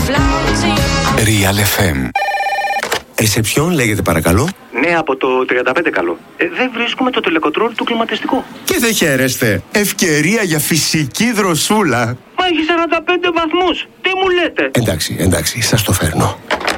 Real FM. Ρεσεψιόν λέγεται παρακαλώ. Ναι, από το 35 καλό. Δεν βρίσκουμε το τηλεκοντρόλ του κλιματιστικού. Και δεν χαίρεστε. Ευκαιρία για φυσική δροσούλα. Μα έχει 45 βαθμούς. Τι μου λέτε? Εντάξει, σας το φέρνω.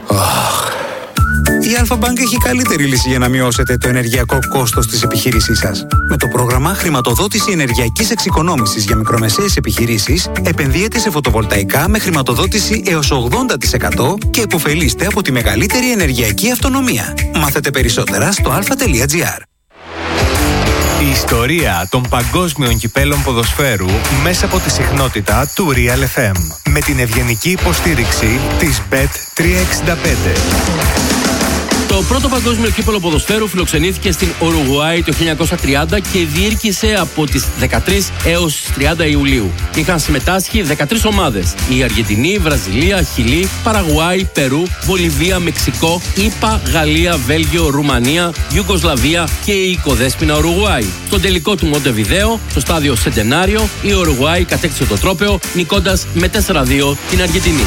Η Alpha Bank έχει καλύτερη λύση για να μειώσετε το ενεργειακό κόστος της επιχείρησής σας. Με το πρόγραμμα Χρηματοδότηση Ενεργειακής Εξοικονόμησης για μικρομεσαίες επιχειρήσεις, επενδύετε σε φωτοβολταϊκά με χρηματοδότηση έως 80% και επωφελείστε από τη μεγαλύτερη ενεργειακή αυτονομία. Μάθετε περισσότερα στο alpha.gr. Η ιστορία των παγκόσμιων κυπέλων ποδοσφαίρου μέσα από τη συχνότητα του Real FM. Με την ευγενική υποστήριξη της Bet365. Το πρώτο παγκόσμιο κύπελλο ποδοσφαίρου φιλοξενήθηκε στην Ουρουγουάη το 1930 και διήρκησε από τις 13 έως τις 30 Ιουλίου. Είχαν συμμετάσχει 13 ομάδες. Η Αργεντινή, Βραζιλία, Χιλή, Παραγουάη, Περού, Βολιβία, Μεξικό, ΙΠΑ, Γαλλία, Βέλγιο, Ρουμανία, Ιουγκοσλαβία και η οικοδέσποινα Ουρουγουάη. Στον τελικό του Μοντεβιδέο, στο στάδιο Σεντενάριο, η Ουρουγουάη κατέκτησε το τρόπαιο, νικώντας με 4-2 την Αργεντινή.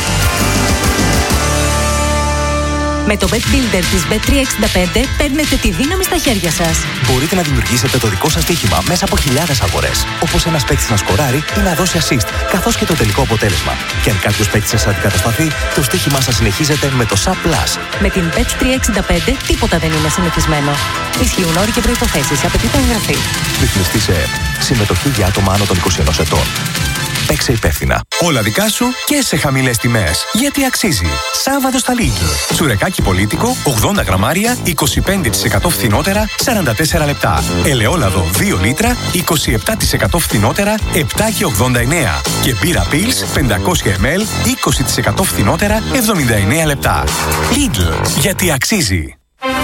Με το Bet Builder της Bet365 παίρνετε τη δύναμη στα χέρια σας. Μπορείτε να δημιουργήσετε το δικό σας στοίχημα μέσα από χιλιάδες αγορές. Όπως ένας παίκτης να σκοράρει ή να δώσει assist, καθώς και το τελικό αποτέλεσμα. Και αν κάποιος παίκτης σας αντικατασταθεί, το στοίχημά σας συνεχίζεται με το SAP+. Με την Bet365 τίποτα δεν είναι συνηθισμένο. Ισχύουν όροι και προϋποθέσεις. Απαιτείται εγγραφή. Ρυθμιστή σε ΕΕΠ. Συμμετοχή για άτομα άνω των 21 ετών. Παίξε υπεύθυνα. Όλα δικά σου και σε χαμηλές τιμές. Γιατί αξίζει. Σάββατο στα Lidl. Σουρεκάκι πολίτικο, 80 γραμμάρια, 25% φθηνότερα, 44 λεπτά. Ελαιόλαδο 2 λίτρα, 27% φθηνότερα, 7,89. Και μπύρα Pils 500 ml, 20% φθηνότερα, 79 λεπτά. Lidl. Γιατί αξίζει.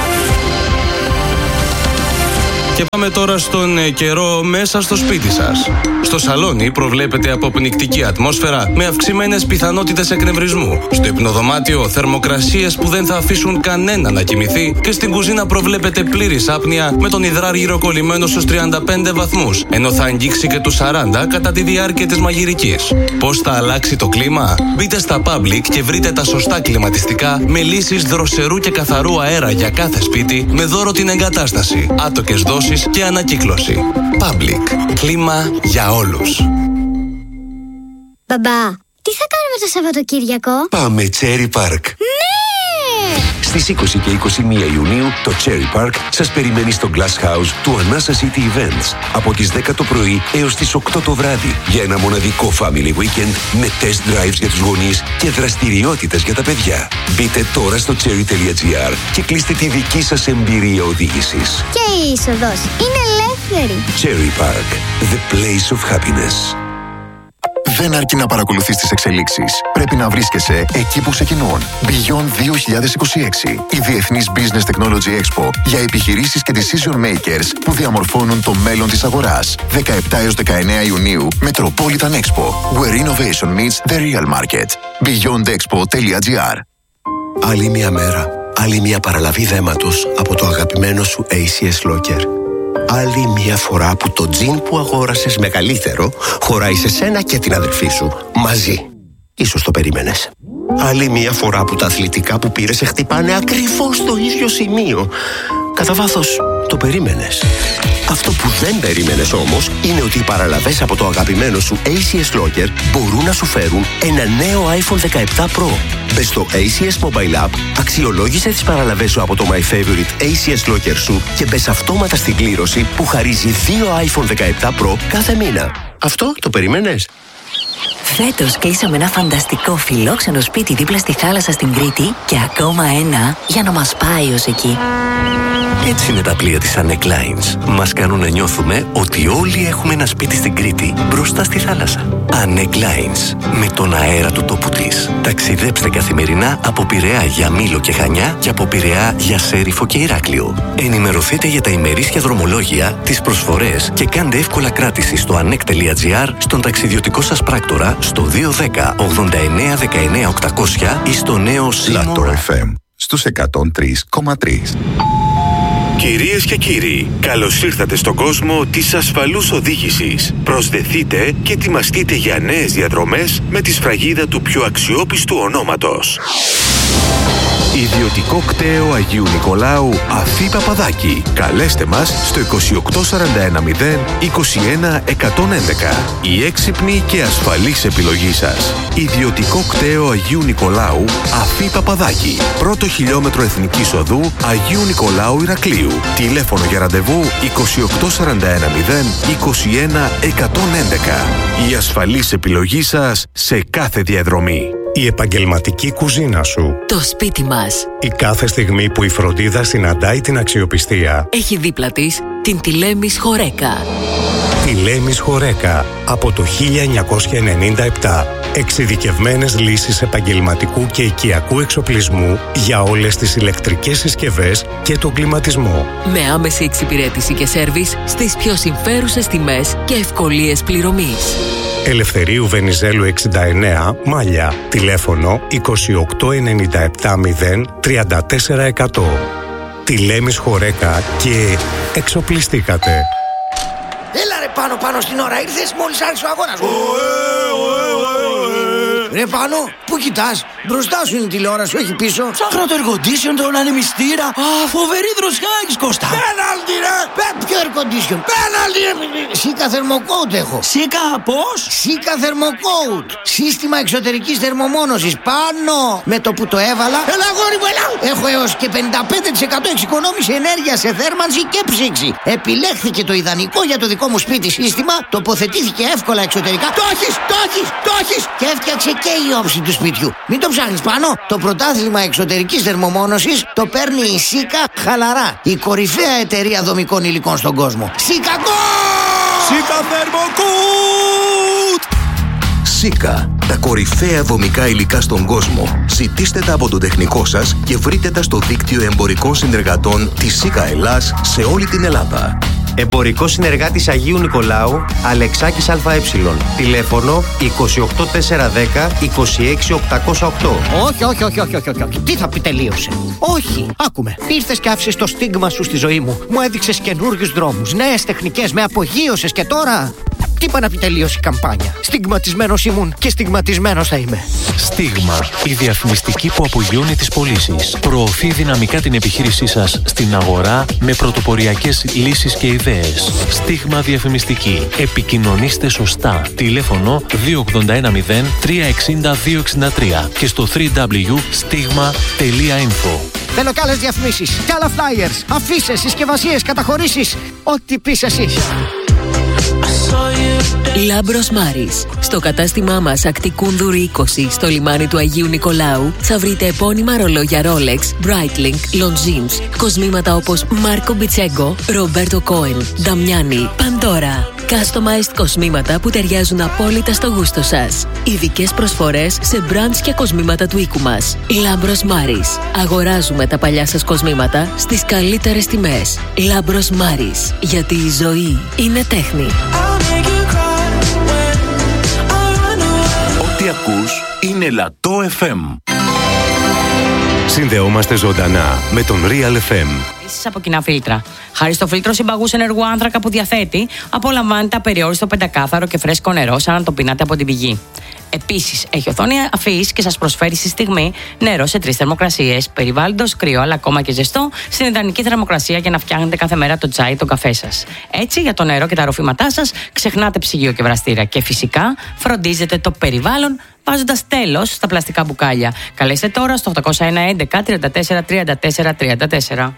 Και πάμε τώρα στον καιρό μέσα στο σπίτι σας. Στο σαλόνι προβλέπεται αποπνικτική ατμόσφαιρα με αυξημένες πιθανότητες εκνευρισμού. Στο υπνοδωμάτιο θερμοκρασίες που δεν θα αφήσουν κανένα να κοιμηθεί και στην κουζίνα προβλέπεται πλήρης άπνοια με τον υδράργυρο κολλημένο στους 35 βαθμούς, ενώ θα αγγίξει και τους 40 κατά τη διάρκεια της μαγειρικής. Πώς θα αλλάξει το κλίμα? Μπείτε στα Public και βρείτε τα σωστά κλιματιστικά με λύσεις δροσερού και καθαρού αέρα για κάθε σπίτι με δώρο την εγκατάσταση, άτοκες δόσεις και ανακύκλωση. Public. Κλίμα για όλους. Μπαμπά, τι θα κάνουμε το Σαββατοκύριακο? Πάμε Cherry Park. Ναι! Στις 20 και 21 Ιουνίου το Cherry Park σας περιμένει στο Glass House του Anasa City Events από τις 10 το πρωί έως τις 8 το βράδυ για ένα μοναδικό family weekend με test drives για τους γονείς και δραστηριότητες για τα παιδιά. Μπείτε τώρα στο cherry.gr και κλείστε τη δική σας εμπειρία οδήγησης. Και η είσοδος είναι ελεύθερη. Cherry Park, the place of happiness. Δεν αρκεί να παρακολουθείς τις εξελίξεις. Πρέπει να βρίσκεσαι εκεί που ξεκινούν. Beyond 2026. Η Διεθνής Business Technology Expo για επιχειρήσεις και decision makers που διαμορφώνουν το μέλλον της αγοράς. 17 έως 19 Ιουνίου. Metropolitan Expo. Where innovation meets the real market. beyondexpo.gr. Άλλη μια μέρα. Άλλη μια παραλαβή δέματος από το αγαπημένο σου ACS Locker. Άλλη μια φορά που το τζιν που αγόρασες μεγαλύτερο χωράει σε σένα και την αδελφή σου μαζί. Ίσως το περίμενες. Άλλη μια φορά που τα αθλητικά που πήρες σε χτυπάνε ακριβώς στο ίδιο σημείο. Κατά βάθος το περίμενες. Αυτό που δεν περίμενες όμως είναι ότι οι παραλαβές από το αγαπημένο σου ACS Locker μπορούν να σου φέρουν ένα νέο iPhone 17 Pro. Μπες στο ACS Mobile App, αξιολόγησε τις παραλαβές σου από το My Favorite ACS Locker σου και μπες αυτόματα στην κλήρωση που χαρίζει 2 iPhone 17 Pro κάθε μήνα. Αυτό το περίμενες? Φέτος κλείσαμε ένα φανταστικό φιλόξενο σπίτι δίπλα στη θάλασσα στην Κρήτη και ακόμα ένα για να μας πάει ως εκεί. Έτσι είναι τα πλοία της Anek Lines. Μας κάνουν να νιώθουμε ότι όλοι έχουμε ένα σπίτι στην Κρήτη, μπροστά στη θάλασσα. Anek Lines. Με τον αέρα του τόπου της. Ταξιδέψτε καθημερινά από Πειραιά για Μήλο και Χανιά και από Πειραιά για Σέριφο και Ηράκλειο. Ενημερωθείτε για τα ημερήσια δρομολόγια, τις προσφορές και κάντε εύκολα κράτηση στο anek.gr, στον ταξιδιωτικό σας πράκτορα, στο 210 89 19 800 ή στο νέο Λατό FM στους 103,3. Κυρίες και κύριοι, καλώς ήρθατε στον κόσμο της ασφαλούς οδήγησης. Προσδεθείτε και ετοιμαστείτε για νέες διαδρομές με τη σφραγίδα του πιο αξιόπιστου ονόματος. Ιδιωτικό κτέο Αγίου Νικολάου Αφή Παπαδάκη. Καλέστε μας στο 28410 21 111. Η έξυπνη και ασφαλής επιλογή σας. Ιδιωτικό κτέο Αγίου Νικολάου Αφή Παπαδάκη. Πρώτο χιλιόμετρο Εθνικής Οδού Αγίου Νικολάου Ηρακλείου. Τηλέφωνο για ραντεβού 28410 21 111. Η ασφαλής επιλογή σας σε κάθε διαδρομή. Η επαγγελματική κουζίνα σου. Το σπίτι μας. Η κάθε στιγμή που η φροντίδα συναντάει την αξιοπιστία. Έχει δίπλα της την Τηλέμης Χορέκα. Τηλέμης Χορέκα από το 1997. Εξειδικευμένες λύσεις επαγγελματικού και οικιακού εξοπλισμού για όλες τις ηλεκτρικές συσκευές και τον κλιματισμό. Με άμεση εξυπηρέτηση και σέρβις στις πιο συμφέρουσες τιμές και ευκολίες πληρωμής. Ελευθερίου Βενιζέλου 69, Μάλια. Τηλέφωνο 28970 34%. Τηλέμης Χορέκα και εξοπλιστήκατε. Έλα ρε πάνω στην ώρα ήρθες μόλις άρχισε ο αγώνας. Ρε πάνω, πού κοιτάς? Μπροστά σου είναι η τηλεόραση, όχι πίσω. Ψάχνω το air condition, τον ανεμιστήρα. Φοβερή δροσιά έχεις, Κώστα. Πέναλτι ρε! Ποιο air condition? Πέναλτι ρε! Σίκα θερμοκόουτ έχω. Σίκα πώς? Σίκα θερμοκόουτ. Σύστημα εξωτερικής θερμομόνωσης. Πάνω! Με το που το έβαλα. Έλα αγόρι μου, έλα! Έχω έως και 55% εξοικονόμηση ενέργεια σε θέρμανση και ψήξη. Επιλέχθηκε το ιδανικό για το δικό μου σπίτι σύστημα. Τοποθετήθηκε εύκολα εξωτερικά. Το έχεις! Και έφτιαξε και η όψη του σπιτιού. Μην το ψάχνεις πάνω. Το πρωτάθλημα εξωτερικής θερμομόνωσης το παίρνει η Σίκα χαλαρά. Η κορυφαία εταιρεία δομικών υλικών στον κόσμο. Σίκα Θερμοκούτ! Σίκα, τα κορυφαία δομικά υλικά στον κόσμο. Ζητήστε τα από τον τεχνικό σας και βρείτε τα στο δίκτυο εμπορικών συνεργατών της Σίκα Ελλάς σε όλη την Ελλάδα. Εμπορικό συνεργάτης Αγίου Νικολάου, Αλεξάκης ΑΕ. Τηλέφωνο 28410 26808. Όχι. Τι θα πει τελείωσε? Όχι. Άκουμε. Ήρθες και άφησες το στίγμα σου στη ζωή μου. Μου έδειξες καινούριους δρόμους, νέες τεχνικές, με απογείωσες και τώρα... Τι είπα να πει τελείωσε η καμπάνια? Στιγματισμένος ήμουν και στιγματισμένος θα είμαι. Στίγμα. Η διαφημιστική που απογειώνει τις πωλήσεις. Προωθεί δυναμικά την επιχείρησή σας στην αγορά με πρωτοποριακές λύσεις και ιδέες. Στίγμα διαφημιστική. Επικοινωνήστε σωστά. Τηλέφωνο 2810 360 263 και στο www.stigma.info. Θέλω κι άλλες διαφημίσεις, κι άλλα flyers, αφήσεις, συσκευασίες, καταχωρήσεις. Ό,τι πεις εσύ. Λάμπρος Μάρης. Στο κατάστημά μας Ακτικούνδουρη 20 στο λιμάνι του Αγίου Νικολάου θα βρείτε επώνυμα ρολόγια Rolex, Breitling, Longines, κοσμήματα όπως Μάρκο Μπιτσέγκο, Ρομπέρτο Κόεν, Νταμιάνι, Παντόρα. Customized κοσμήματα που ταιριάζουν απόλυτα στο γούστο σας. Ειδικές προσφορές σε brands και κοσμήματα του οίκου μας. Λάμπρος Μάρης. Αγοράζουμε τα παλιά σας κοσμήματα στις καλύτερες τιμές. Λάμπρος Μάρης. Γιατί η ζωή είναι τέχνη. Ό,τι ακούς είναι Λατό FM. Συνδεόμαστε ζωντανά με τον Real FM. Από κοινά φίλτρα. Χάρη στο φίλτρο συμπαγούς ενεργού άνθρακα που διαθέτει, απολαμβάνετε απεριόριστο πεντακάθαρο και φρέσκο νερό σαν να το πίνατε από την πηγή. Επίσης, έχει οθόνη αφής και σας προσφέρει στη στιγμή νερό σε 3 θερμοκρασίες, περιβάλλοντος κρύο αλλά ακόμα και ζεστό, στην ιδανική θερμοκρασία για να φτιάχνετε κάθε μέρα το τσάι, τον καφέ σας. Έτσι, για το νερό και τα ροφήματά σας, ξεχνάτε ψυγείο και βραστήρα. Και φυσικά, φροντίζετε το περιβάλλον βάζοντας τέλος στα πλαστικά μπουκάλια. Καλέστε τώρα στο 811 34 34 34.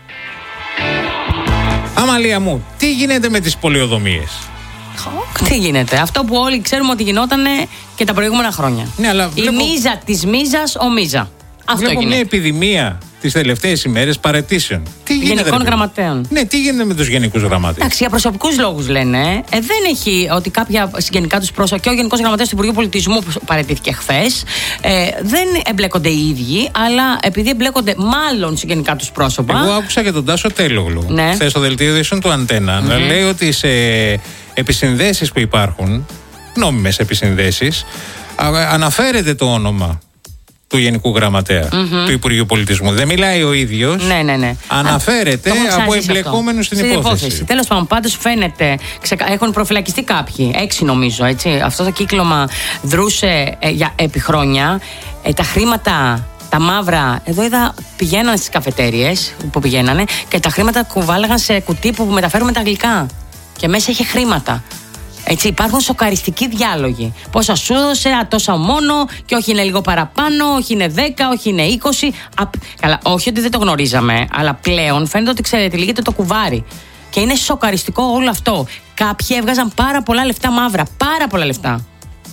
Αμαλία μου, τι γίνεται με τις πολεοδομίες? Τι γίνεται? Αυτό που όλοι ξέρουμε ότι γινότανε και τα προηγούμενα χρόνια. Ναι, αλλά η μίζα της μίζας ο μίζα. Αυτό βλέπω μια επιδημία τις τελευταίες ημέρες παραιτήσεων. Γενικών γραμματέων. Ναι, τι γίνεται με τους γενικούς γραμματέες? Εντάξει, για προσωπικούς λόγους λένε. Δεν έχει ότι κάποια συγγενικά τους πρόσωπα και ο Γενικός Γραμματέας του Υπουργείου Πολιτισμού που παραιτήθηκε χθες, δεν εμπλέκονται οι ίδιοι, αλλά επειδή εμπλέκονται μάλλον συγγενικά τους πρόσωπα. Εγώ άκουσα και τον Τάσο Τέλογλου χθες στο δελτίο ειδήσεων του Αντένα να λέει ότι σε επισυνδέσεις που υπάρχουν, νόμιμες επισυνδέσεις, αναφέρεται το όνομα του Γενικού Γραμματέα του Υπουργείου Πολιτισμού. Δεν μιλάει ο ίδιος. Ναι. Αναφέρεται από εμπλεκόμενους στην υπόθεση. Τέλος πάντων, πάντως φαίνεται. Έχουν προφυλακιστεί κάποιοι. 6 νομίζω, έτσι. Αυτό το κύκλωμα δρούσε επί χρόνια. Τα χρήματα. Τα μαύρα, εδώ είδα, πηγαίνανε στις καφετέριες που πηγαίνανε και τα χρήματα κουβάλαγαν σε κουτί που μεταφέρουμε τα γλυκά. Και μέσα είχε χρήματα. Έτσι, υπάρχουν σοκαριστικοί διάλογοι. Πόσα σου έδωσε, τόσα μόνο, και όχι είναι λίγο παραπάνω, όχι είναι 10, όχι είναι 20. Καλά, όχι ότι δεν το γνωρίζαμε, αλλά πλέον φαίνεται ότι ξέρετε, λύγεται το κουβάρι. Και είναι σοκαριστικό όλο αυτό. Κάποιοι έβγαζαν πάρα πολλά λεφτά μαύρα. Πάρα πολλά λεφτά.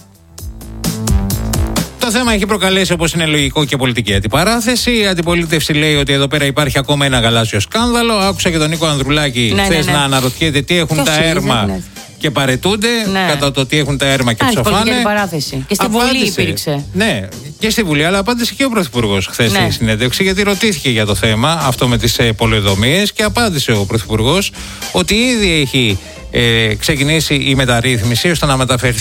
Το θέμα έχει προκαλέσει, όπως είναι λογικό, και πολιτική αντιπαράθεση. Η αντιπολίτευση λέει ότι εδώ πέρα υπάρχει ακόμα ένα γαλάζιο σκάνδαλο. Άκουσα και τον Νίκο Ανδρουλάκη χθες να αναρωτιέται τι έχουν τα έρμα και παρετούνται κατά το τι έχουν τα έρμα και ψοφάνε. Πολιτική αντιπαράθεση. Και στη Βουλή υπήρξε. Ναι, και στη Βουλή, αλλά απάντησε και ο Πρωθυπουργός χθες στη συνέντευξη, γιατί ρωτήθηκε για το θέμα αυτό με τις πολεοδομίες και απάντησε ο Πρωθυπουργός ότι ήδη έχει ξεκινήσει η μεταρρύθμιση ώστε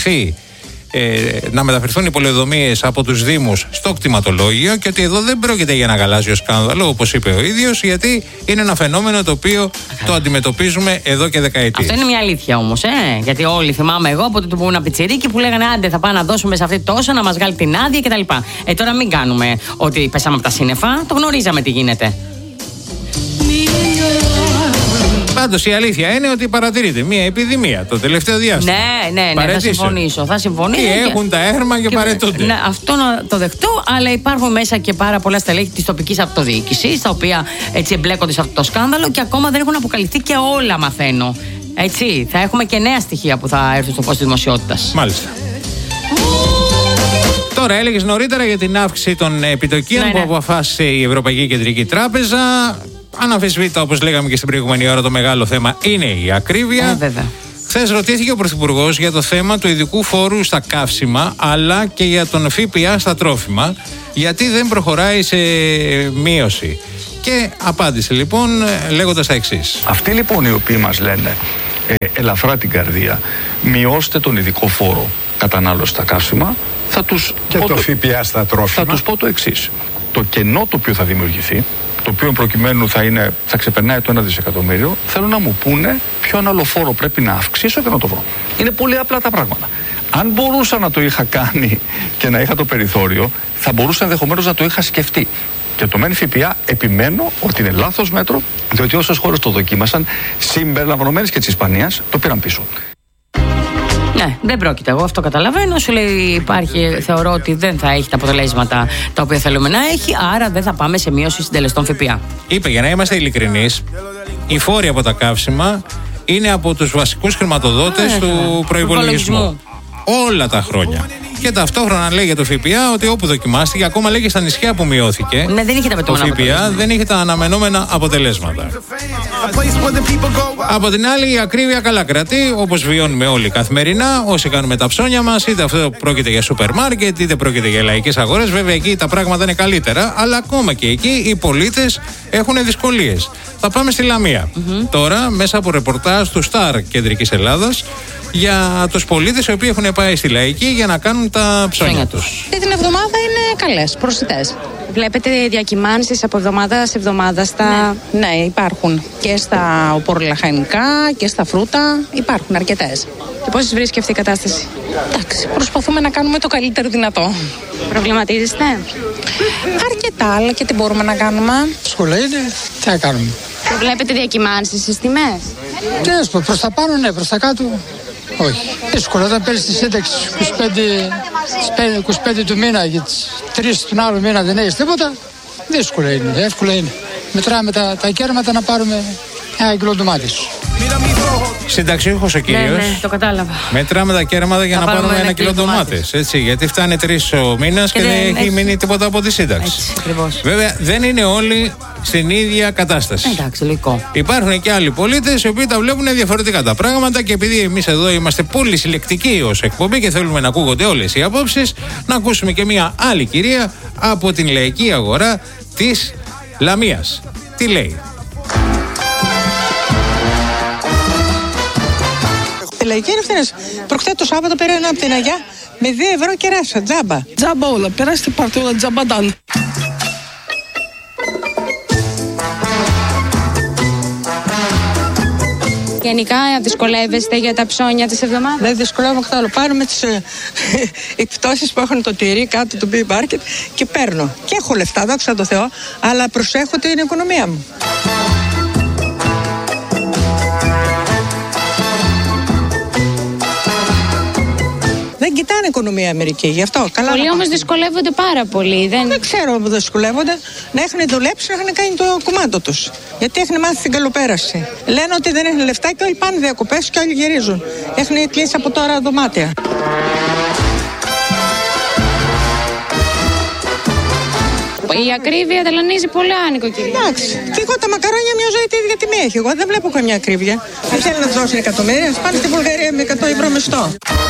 να μεταφερθούν οι πολεοδομίες από τους Δήμους στο κτηματολόγιο και ότι εδώ δεν πρόκειται για ένα γαλάζιο σκάνδαλο, όπως είπε ο ίδιος, γιατί είναι ένα φαινόμενο το οποίο το αντιμετωπίζουμε εδώ και δεκαετίες. Αυτό είναι μια αλήθεια όμως, γιατί όλοι θυμάμαι εγώ από το που ήμουν πιτσιρίκι που λέγανε άντε θα πάμε να δώσουμε σε αυτή τόσο να μας βγάλει την άδεια κτλ. Τώρα μην κάνουμε ότι πέσαμε από τα σύννεφα, το γνωρίζαμε τι γίνεται. Πάντως η αλήθεια είναι ότι παρατηρείται μια επιδημία το τελευταίο διάστημα. Ναι, θα συμφωνήσω. Και έχουν τα έρμα και παρετούνται. Ναι, αυτό να το δεχτώ, αλλά υπάρχουν μέσα και πάρα πολλά στελέχη της τοπικής αυτοδιοίκησης, τα οποία έτσι εμπλέκονται σε αυτό το σκάνδαλο και ακόμα δεν έχουν αποκαλυφθεί και όλα, μαθαίνω. Έτσι, θα έχουμε και νέα στοιχεία που θα έρθουν στο φως της δημοσιότητας. Μάλιστα. Τώρα έλεγες νωρίτερα για την αύξηση των επιτοκίων που αποφάσισε η Ευρωπαϊκή Κεντρική Τράπεζα. Αναμφισβήτητα, όπως λέγαμε και στην προηγούμενη ώρα, το μεγάλο θέμα είναι η ακρίβεια. Χθες ρωτήθηκε ο Πρωθυπουργός για το θέμα του ειδικού φόρου στα καύσιμα, αλλά και για τον ΦΠΑ στα τρόφιμα, γιατί δεν προχωράει σε μείωση. Και απάντησε λοιπόν λέγοντας τα εξής. Αυτοί λοιπόν οι οποίοι μας λένε ελαφρά την καρδία, μειώστε τον ειδικό φόρο κατανάλωση στα καύσιμα, θα τους και το ΦΠΑ στα τρόφιμα. Θα τους πω το εξής. Το κενό το οποίο θα δημιουργηθεί, το οποίο προκειμένου θα ξεπερνάει το 1 δισεκατομμύριο, θέλω να μου πούνε ποιον άλλο φόρο πρέπει να αυξήσω και να το βρω. Είναι πολύ απλά τα πράγματα. Αν μπορούσα να το είχα κάνει και να είχα το περιθώριο, θα μπορούσα ενδεχομένως να το είχα σκεφτεί. Και το ΜΕΝ ΦΠΑ επιμένω ότι είναι λάθος μέτρο, διότι όσες χώρες το δοκίμασαν, συμπεριλαμβανομένες και της Ισπανίας, το πήραν πίσω. Ναι, δεν πρόκειται. Εγώ αυτό καταλαβαίνω. Σου λέει θεωρώ ότι δεν θα έχει τα αποτελέσματα τα οποία θέλουμε να έχει, άρα δεν θα πάμε σε μείωση συντελεστών ΦΠΑ. Είπε, για να είμαστε ειλικρινείς, οι φόροι από τα καύσιμα είναι από τους βασικούς χρηματοδότες του προϋπολογισμού. Όλα τα χρόνια. Και ταυτόχρονα λέει για το ΦΠΑ ότι όπου δοκιμάστηκε, ακόμα λέει και στα νησιά που μειώθηκε, δεν είχε τα το ΦΠΑ δεν είχε τα αναμενόμενα αποτελέσματα. Από την άλλη, η ακρίβεια καλά κρατεί, όπως βιώνουμε όλοι καθημερινά, όσοι κάνουμε τα ψώνια μας, είτε αυτό πρόκειται για σούπερ μάρκετ, είτε πρόκειται για λαϊκές αγορές. Βέβαια, εκεί τα πράγματα είναι καλύτερα, αλλά ακόμα και εκεί οι πολίτες έχουν δυσκολίες. Θα πάμε στη Λαμία. Τώρα, μέσα από ρεπορτάζ του Σταρ Κεντρικής Ελλάδας, για τους πολίτες οι οποίοι έχουν πάει στη Λαϊκή για να κάνουν τα ψώνια τους. Την εβδομάδα είναι καλές, προσιτές. Βλέπετε διακυμάνσεις από εβδομάδα σε εβδομάδα στα... Ναι, υπάρχουν. Και στα οπορολαχανικά και στα φρούτα υπάρχουν αρκετές. Και πώς βρίσκει αυτή η κατάσταση? Εντάξει, προσπαθούμε να κάνουμε το καλύτερο δυνατό. Προβληματίζεστε? Αρκετά, αλλά και τι μπορούμε να κάνουμε. Σχολεία είναι, τι θα κάνουμε. Βλέπετε διακυμάνσεις στις τιμές? Ναι, προς τα πάνω ναι, προς τα κάτω όχι. Δύσκολο, όταν παίρνεις τη σύνταξη 25 του μήνα και 3 του άλλου μήνα δεν έχεις τίποτα, δύσκολο είναι, εύκολο είναι. Μετράμε τα κέρματα να πάρουμε ένα κιλό ντομάτες. Συνταξιούχος ο κύριος. Ναι, το κατάλαβα. Μετράμε τα κέρματα για να πάρουμε ένα κιλό ντομάτες. Έτσι, γιατί φτάνει 3 ο μήνας και δεν έχει μείνει τίποτα από τη σύνταξη. Βέβαια, δεν είναι όλοι στην ίδια κατάσταση. Εντάξει, λογικό. Υπάρχουν και άλλοι πολίτες οι οποίοι τα βλέπουν διαφορετικά τα πράγματα και επειδή εμείς εδώ είμαστε πολύ συλλεκτικοί ως εκπομπή και θέλουμε να ακούγονται όλες οι απόψεις, να ακούσουμε και μια άλλη κυρία από την λαϊκή αγορά της Λαμίας. Τι λέει? Η λαϊκή είναι ευθύνες. Προχθές το Σάββατο πήρα ένα από την Αγιά Με 2 ευρώ κεράσια, τζάμπα. Τζάμπα όλα, περάστε πάρτε όλα τζαμπαντάν. Γενικά δυσκολεύεστε για τα ψώνια της εβδομάδας? Δεν δυσκολεύομαι καθόλου. Πάρουμε τις εκπτώσεις που έχουν το τυρί κάτω του Big Market και παίρνω. Και έχω λεφτά, δόξα τω Θεώ, αλλά προσέχω την οικονομία μου. Δεν κοιτάνε οικονομία Αμερική, γι' αυτό. Καλά. Πολλοί όμως δυσκολεύονται πάρα πολύ. Δεν ξέρω αν δυσκολεύονται. Να έχουν δουλέψει, να έχουν κάνει το κουμάντο τους. Γιατί έχουν μάθει την καλοπέραση. Λένε ότι δεν έχουν λεφτά και όλοι πάνε διακοπές και όλοι γυρίζουν. Έχουν κλείσει από τώρα δωμάτια. Η ακρίβεια ταλανίζει πολλά, νοικοκυριά. Εντάξει. Και εγώ τα μακαρόνια μια ζωή τη ίδια τιμή έχει. Εγώ δεν βλέπω καμιά ακρίβεια. Δεν θέλουν να του δώσουν εκατομμύρια, πάνε στη Βουλγαρία με 100 ευρώ μισθό.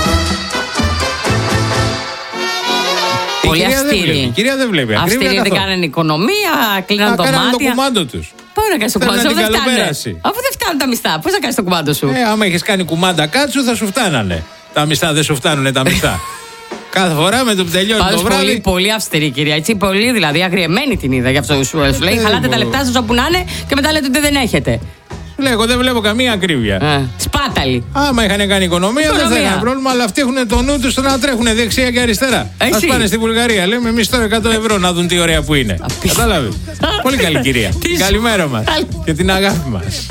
Πολύ αυστηρή. Η κυρία δεν βλέπει. Αυστηρή, δεν κάνανε οικονομία, κλείναν δωμάτια. Κάνανε το κουμάντο τους. Πώς να κάνεις το κουμάντο σου, αφού δεν φτάνουν τα μισθά. Πώς να κάνεις το κουμάντο σου. Άμα έχεις κάνει κουμάντα κάτσου θα σου φτάνανε. Τα μισθά δεν σου φτάνουνε τα μισθά. Κάθε φορά με το που τελειώνει το βράδυ. Πολύ, πολύ αυστηρή κυρία. Έτσι, πολύ δηλαδή αγριεμένη την είδα. Γι' αυτό σου λέει: χαλάτε τα λεπτά σας όπου να είναι και μετά λέτε ότι δεν έχετε. Λέω, εγώ δεν βλέπω καμία ακρίβεια. Σπάταλη. Άμα είχαν κάνει οικονομία, δεν θα είχαν πρόβλημα, αλλά αυτοί έχουν το νου τους στο να τρέχουν δεξιά και αριστερά. Ας πάνε στη Βουλγαρία. Λέμε εμείς τώρα 100 ευρώ να δουν τι ωραία που είναι. Κατάλαβε. Πολύ καλή κυρία. Καλημέρα μας και την αγάπη μας.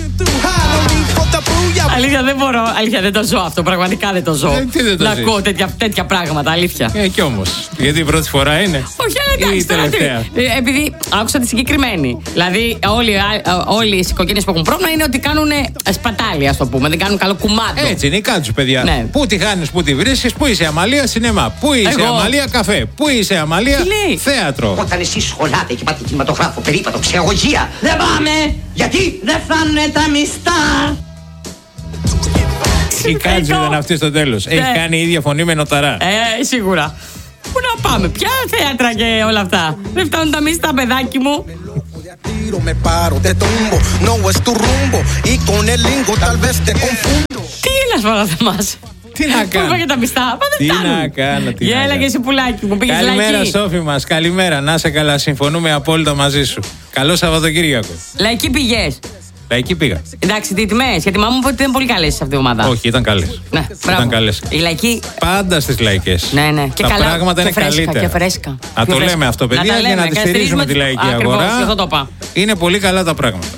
Αλήθεια δεν μπορώ, αλήθεια δεν το ζω αυτό, πραγματικά δεν το ζω. Να ακούω τέτοια πράγματα, αλήθεια. Κι όμως, γιατί η πρώτη φορά είναι. Όχι, αλλά εντάξει, τελευταία. Επειδή άκουσα τη συγκεκριμένη. Δηλαδή, όλοι οι οικογένειες που έχουν πρόβλημα είναι ότι κάνουν σπατάλη, ας το πούμε. Δεν κάνουν καλό κουμάντο. Έτσι είναι, κάτσου παιδιά. Ναι. Πού τη χάνεις, πού τη βρίσκεις, πού είσαι Αμαλία, σινεμά. Πού είσαι Αμαλία, καφέ. Πού είσαι Αμαλία, θέατρο. Όταν εσείς σχολάτε και πάτε κινηματογράφο, περίπατο, ψυχαγωγία. Δεν πάμε! Γιατί δεν φάνε τα μισθά! Η Κάτζου ήταν αυτή στο τέλος. Έχει κάνει η ίδια φωνή με Νοταρά. Σίγουρα. Πού να πάμε, ποια θέατρα και όλα αυτά. Δεν φτάνουν τα μισθά, παιδάκι μου. Τι έλας παράθε μας. Τι να κάνω. Πού πήγε τα μισθά. Τι να κάνω. Γέλα και εσύ πουλάκι μου. Πήγες λαϊκή. Καλημέρα Σόφη μας. Καλημέρα. Να είσαι καλά. Συμφωνούμε απόλυτα μαζί σου. Καλό Σαββατοκύριακο. Λαϊκή πηγές. Λαϊκή πήγα. Εντάξει, τι τιμές. Γιατί μάμα μου είπε ότι ήταν πολύ καλές αυτή η ομάδα. Όχι, ήταν καλές. Ναι, ήταν καλές. Η λαϊκή. Πάντα στις λαϊκές. Ναι, ναι. Και τα καλά, πράγματα είναι καλύτερα. Και φρέσκα. Να το λέμε αυτό, παιδιά, για να τη στηρίζουμε τη λαϊκή αγορά. Είναι πολύ καλά τα πράγματα.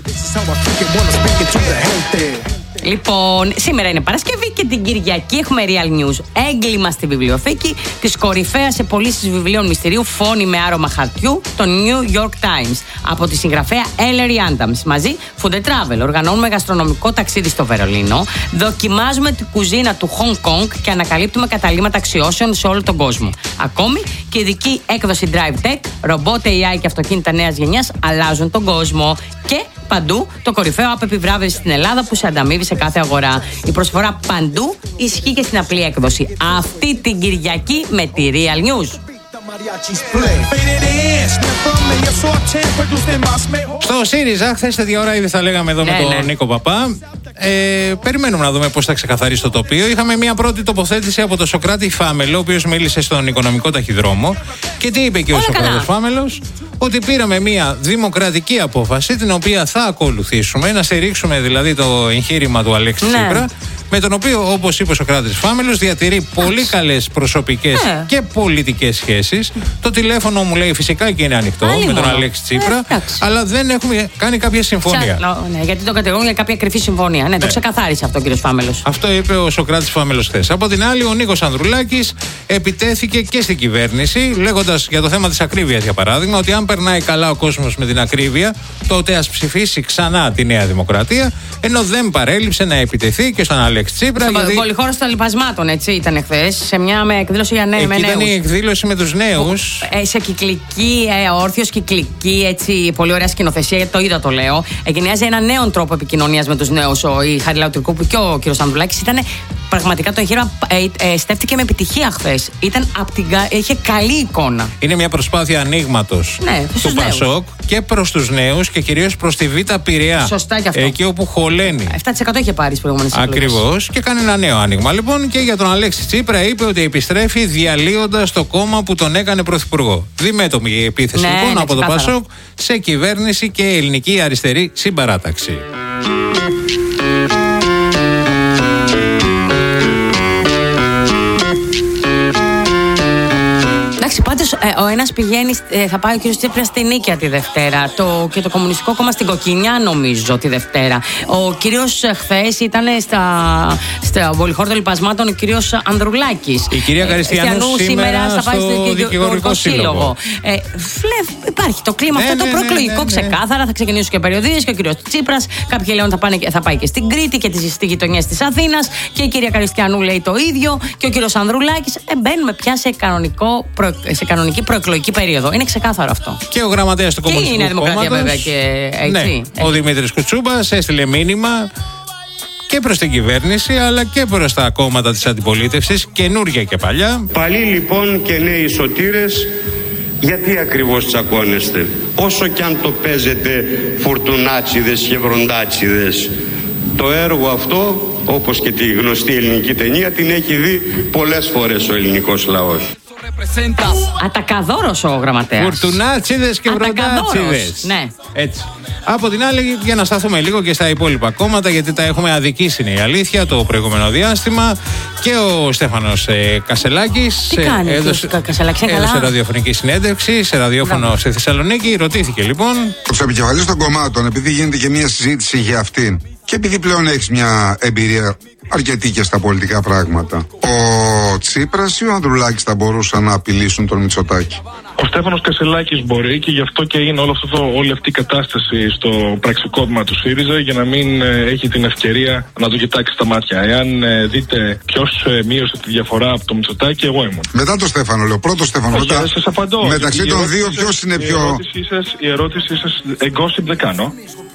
Λοιπόν, σήμερα είναι Παρασκευή και την Κυριακή έχουμε Real News. Έγκλημα στη βιβλιοθήκη της κορυφαίας σε πωλήσεις βιβλίων μυστηρίου Φόνη με άρωμα χαρτιού, το New York Times, από τη συγγραφέα Ellery Adams. Μαζί, Food and Travel. Οργανώνουμε γαστρονομικό ταξίδι στο Βερολίνο, δοκιμάζουμε την κουζίνα του Hong Kong και ανακαλύπτουμε καταλύματα αξιώσεων σε όλο τον κόσμο. Ακόμη και ειδική έκδοση Drive Tech, ρομπότ AI και αυτοκίνητα νέας γενιάς αλλάζουν τον κόσμο. Και παντού το κορυφαίο app επιβράβευση στην Ελλάδα που σε ανταμείβει σε κάθε αγορά. Η προσφορά παντού ισχύει και στην απλή έκδοση. Αυτή την Κυριακή με τη Real News. Στο ΣΥΡΙΖΑ, χθες τέτοια ώρα ήδη θα λέγαμε εδώ με τον Νίκο Παπά. Περιμένουμε να δούμε πώς θα ξεκαθαρίσει το τοπίο. Είχαμε μια πρώτη τοποθέτηση από τον Σωκράτη Φάμελο, ο οποίος μίλησε στον οικονομικό ταχυδρόμο. Και τι είπε και ο Σωκράτης Φάμελος? Ότι πήραμε μια δημοκρατική απόφαση, την οποία θα ακολουθήσουμε, να στηρίξουμε δηλαδή το εγχείρημα του Αλέξη Τσίπρα, με τον οποίο, όπως είπε ο Σωκράτης Φάμελος, διατηρεί πολύ καλές προσωπικές και πολιτικές σχέσεις. Το τηλέφωνο μου λέει φυσικά και είναι ανοιχτό με τον Αλέξη Τσίπρα, αλλά δεν έχουμε κάνει κάποια συμφωνία. Ναι, γιατί το κατηγορούν για κάποια κρυφή συμφωνία. Ναι, το ξεκαθάρισε αυτό ο κύριος Φάμελος. Αυτό είπε ο Σωκράτης Φάμελος χθες. Από την άλλη, ο Νίκος Ανδρουλάκης επιτέθηκε και στην κυβέρνηση, λέγοντας για το θέμα της ακρίβειας, για παράδειγμα, ότι αν περνάει καλά ο κόσμος με την ακρίβεια, τότε ας ψηφίσει ξανά τη Νέα Δημοκρατία, ενώ δεν παρέλειψε να επιτεθεί και στον Αλέξη Τσίπρα. Γιατί... Πολυχώρος των λοιπασμάτων, έτσι ήταν χθες, σε μια εκδήλωση για νέους. Ήταν η εκδήλωση με τους νέους. Σε κυκλική, όρθιος κυκλική, έτσι, πολύ ωραία σκηνοθεσία, γιατί το είδα, το λέω. Εγκαινιάζει έναν νέο τρόπο επικοινωνίας με τους νέους. Η Χαριλάου Τρικούπου και ο κ. Ανδρουλάκης. Ήταν πραγματικά το εγχείρημα, στέφτηκε με επιτυχία χθες. Είχε καλή εικόνα. Είναι μια προσπάθεια ανοίγματος του Πασόκ και προς τους νέους και κυρίως προς τη Β' Πειραιά. Σωστά και αυτό. Εκεί όπου χωλαίνει. 7% είχε πάρει στις προηγούμενες εκλογές. Ακριβώς, και κάνει ένα νέο άνοιγμα. Λοιπόν, και για τον Αλέξη Τσίπρα είπε ότι επιστρέφει διαλύοντας το κόμμα που τον έκανε πρωθυπουργό. Διμέτωπη η επίθεση λοιπόν από το Πασόκ σε κυβέρνηση και ελληνική αριστερή συμπαράταξη. Πάντως, ο ένας πηγαίνει, θα πάει ο κ. Τσίπρας στη Νίκαια τη Δευτέρα και το Κομμουνιστικό Κόμμα στην Κοκκινιά, νομίζω, τη Δευτέρα. Ο κύριος χθες ήταν στο πολυχώρο των λοιπασμάτων ο κύριος Ανδρουλάκης. Η κυρία Καριστιανού σήμερα θα πάει στο Δικηγορικό Σύλλογο. Υπάρχει το κλίμα αυτό το προεκλογικό ξεκάθαρα. Θα ξεκινήσουν και περιοδίες και ο κύριος Τσίπρας. Κάποιοι λένε θα πάει και στην Κρήτη και στις γειτονιές της Αθήνας. Και η κυρία Καριστιανού λέει το ίδιο. Και ο κύριος Ανδρουλάκης. Μπαίνουμε πια σε κανονική προεκλογική περίοδο. Είναι ξεκάθαρο αυτό. Και ο γραμματέας του Κομμουνιστικού Κόμματος. Και η Νέα Δημοκρατία, βέβαια, και έτσι. Ναι, ο Δημήτρης Κουτσούμπας έστειλε μήνυμα και προς την κυβέρνηση αλλά και προς τα κόμματα της αντιπολίτευσης, καινούργια και παλιά. Παλιοί λοιπόν και νέοι σωτήρες, γιατί ακριβώς τσακώνεστε? Όσο κι αν το παίζετε φουρτουνάτσιδες και βροντάτσιδες, το έργο αυτό, όπως και τη γνωστή ελληνική ταινία, την έχει δει πολλές φορές ο ελληνικός λαός. Ατακαδόρος ο γραμματέας. Φουρτουνάτσιδες και βροντάτσιδες. Ναι. Έτσι. Από την άλλη, για να σταθούμε λίγο και στα υπόλοιπα κόμματα, γιατί τα έχουμε αδικήσει, είναι η αλήθεια, το προηγούμενο διάστημα. Και ο Στέφανος Κασελάκης. Τι κάνει έδωσε ραδιοφωνική συνέντευξη σε ραδιόφωνο στη Θεσσαλονίκη. Ρωτήθηκε λοιπόν. Τους επικεφαλής των κομμάτων, επειδή γίνεται και μια συζήτηση για αυτήν και επειδή πλέον έχεις μια εμπειρία αρκετή και στα πολιτικά πράγματα, ο Τσίπρας ή ο Ανδρουλάκης θα μπορούσαν να απειλήσουν τον Μητσοτάκη? Ο Στέφανος Κασελάκης μπορεί, και γι' αυτό και είναι όλη αυτή η κατάσταση στο πραξικόπημα του ΣΥΡΙΖΑ, για να μην έχει την ευκαιρία να το κοιτάξει στα μάτια. Εάν δείτε ποιος μείωσε τη διαφορά από το Μητσοτάκη, εγώ ήμουν. Μετά το Στέφανο, λέω. Πρώτο Στέφανο. Μετά. Σας απαντώ. Μεταξύ των δύο, ποιος είναι πιο. Η ερώτησή σας, gossip δεν κάνω.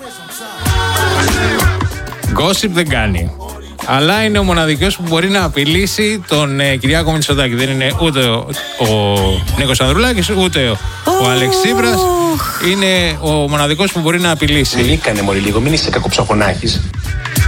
Gossip δεν κάνει. Αλλά είναι ο μοναδικός που μπορεί να απειλήσει τον Κυριάκο Μητσοτάκη. Δεν είναι ούτε ο Νίκος Ανδρουλάκης, ούτε ο Αλέξης Τσίπρας. Είναι ο μοναδικός που μπορεί να απειλήσει. Λύκανε μωρή λίγο, μην είσαι κακοψαχωνάκης.